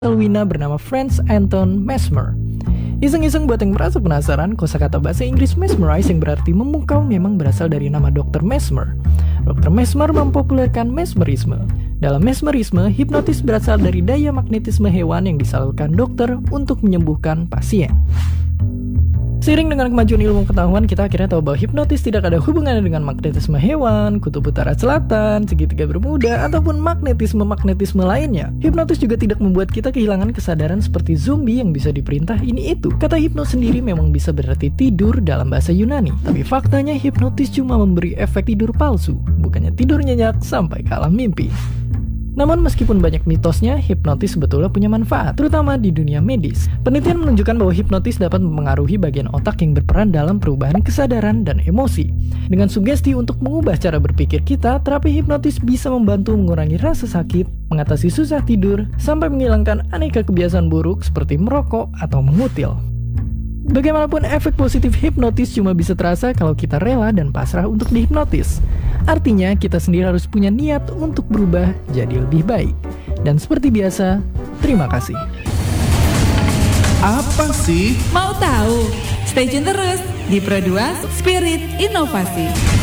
Wina bernama Franz Anton Mesmer. Iseng-iseng buat yang merasa penasaran, kosakata bahasa Inggris mesmerize yang berarti memukau memang berasal dari nama Dr. Mesmer. Dr. Mesmer mempopulerkan mesmerisme. Dalam mesmerisme, hipnotis berasal dari daya magnetisme hewan yang disalurkan dokter untuk menyembuhkan pasien. Seiring dengan kemajuan ilmu pengetahuan, kita akhirnya tahu bahwa hipnotis tidak ada hubungannya dengan magnetisme hewan, kutub utara selatan, segitiga bermuda, ataupun magnetisme lainnya. Hipnotis juga tidak membuat kita kehilangan kesadaran seperti zombie yang bisa diperintah ini itu. Kata hipnos sendiri memang bisa berarti tidur dalam bahasa Yunani, tapi faktanya hipnotis cuma memberi efek tidur palsu, bukannya tidur nyenyak sampai ke alam mimpi. Namun meskipun banyak mitosnya, hipnotis sebetulnya punya manfaat, terutama di dunia medis. Penelitian menunjukkan bahwa hipnotis dapat mempengaruhi bagian otak yang berperan dalam perubahan kesadaran dan emosi. Dengan sugesti untuk mengubah cara berpikir kita, terapi hipnotis bisa membantu mengurangi rasa sakit, mengatasi susah tidur, sampai menghilangkan aneka kebiasaan buruk seperti merokok atau mengutil. Bagaimanapun, efek positif hipnotis cuma bisa terasa kalau kita rela dan pasrah untuk dihipnotis. Artinya, kita sendiri harus punya niat untuk berubah jadi lebih baik. Dan seperti biasa, terima kasih. Apa sih? Mau tahu? Stay tune terus di Pro2 Spirit Inovasi.